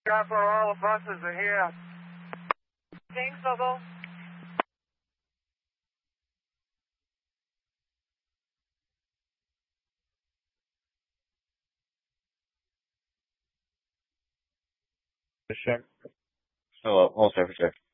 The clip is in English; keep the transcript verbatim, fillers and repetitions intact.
Copper, all the buses are here. Thanks, Bobo. Check. Oh, all set for check.